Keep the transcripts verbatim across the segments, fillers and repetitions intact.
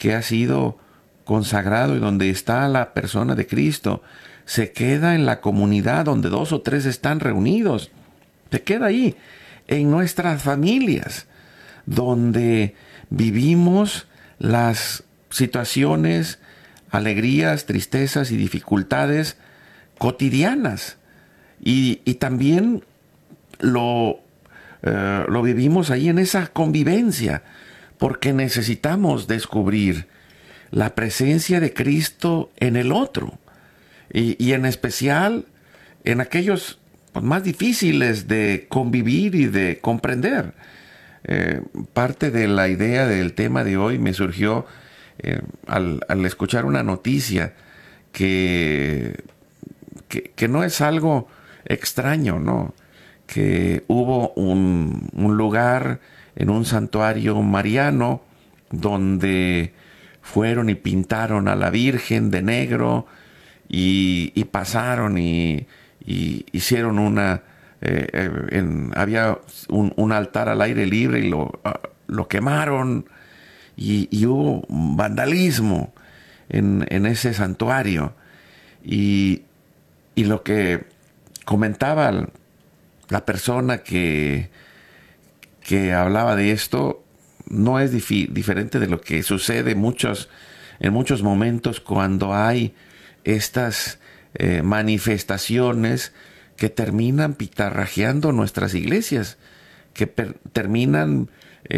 que ha sido consagrado y donde está la persona de Cristo, se queda en la comunidad donde dos o tres están reunidos. Se queda ahí, en nuestras familias, donde vivimos las situaciones, alegrías, tristezas y dificultades cotidianas. Y, y también lo, eh, lo vivimos ahí en esa convivencia, porque necesitamos descubrir la presencia de Cristo en el otro, y, y en especial en aquellos pues, más difíciles de convivir y de comprender. Eh, parte de la idea del tema de hoy me surgió eh, al, al escuchar una noticia que, que, que no es algo extraño, ¿no? Que hubo un, un lugar en un santuario mariano donde fueron y pintaron a la Virgen de negro y, y pasaron y, y hicieron una... Eh, eh, en, había un, un altar al aire libre y lo, uh, lo quemaron y, y hubo vandalismo en, en ese santuario. Y, y lo que comentaba la persona que, que hablaba de esto no es difi- diferente de lo que sucede muchos, en muchos momentos cuando hay estas eh, manifestaciones que terminan pitarrajeando nuestras iglesias, que per- terminan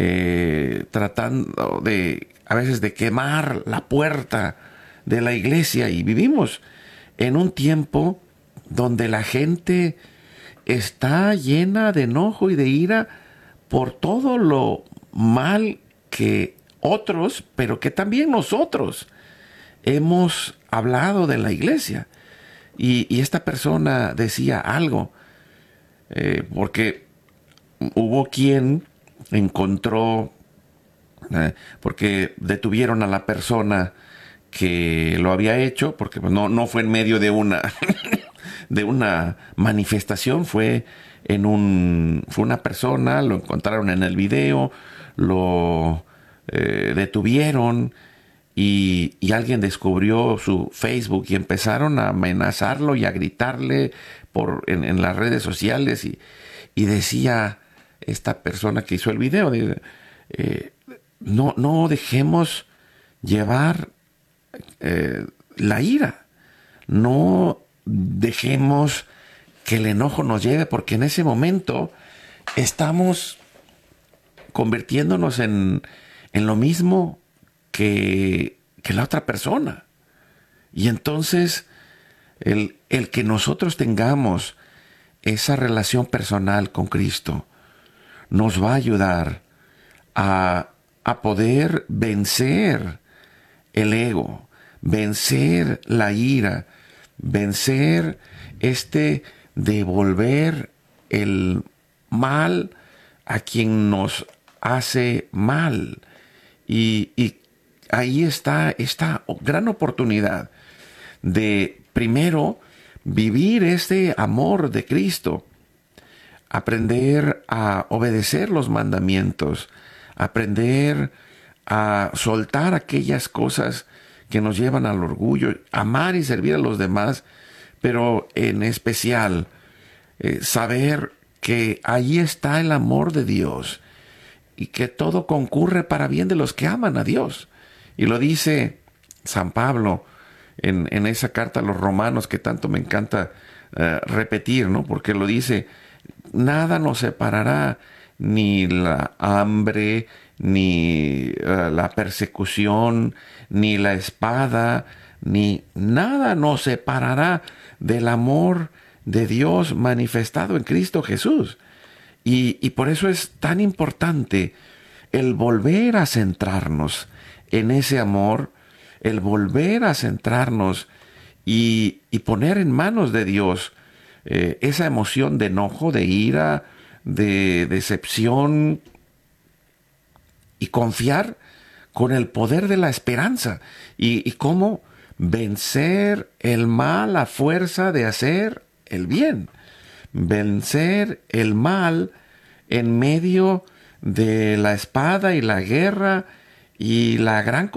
eh, tratando de, a veces, de quemar la puerta de la iglesia. Y vivimos en un tiempo donde la gente está llena de enojo y de ira por todo lo mal que otros, pero que también nosotros hemos hablado de la iglesia. Y, y esta persona decía algo, eh, porque hubo quien encontró, eh, porque detuvieron a la persona que lo había hecho, porque no, no fue en medio de una, de una manifestación, fue en un, fue una persona, lo encontraron en el video, lo eh, detuvieron. Y, y alguien descubrió su Facebook y empezaron a amenazarlo y a gritarle por, en, en las redes sociales. Y, y decía esta persona que hizo el video, de, eh, no, no dejemos llevar eh, la ira. No dejemos que el enojo nos lleve, porque en ese momento estamos convirtiéndonos en, en lo mismo que, que la otra persona. Y entonces el, el que nosotros tengamos esa relación personal con Cristo nos va a ayudar a, a poder vencer el ego, vencer la ira, vencer este devolver el mal a quien nos hace mal. Y, y ahí está esta gran oportunidad de, primero, vivir este amor de Cristo, aprender a obedecer los mandamientos, aprender a soltar aquellas cosas que nos llevan al orgullo, amar y servir a los demás, pero en especial eh, saber que ahí está el amor de Dios y que todo concurre para bien de los que aman a Dios. Y lo dice San Pablo en, en esa carta a los romanos que tanto me encanta uh, repetir, ¿no? Porque lo dice, nada nos separará, ni la hambre, ni uh, la persecución, ni la espada, ni nada nos separará del amor de Dios manifestado en Cristo Jesús. Y, y por eso es tan importante el volver a centrarnos en ese amor, el volver a centrarnos y, y poner en manos de Dios eh, esa emoción de enojo, de ira, de decepción, y confiar con el poder de la esperanza. Y, y cómo vencer el mal a fuerza de hacer el bien. Vencer el mal en medio de la espada y la guerra y la gran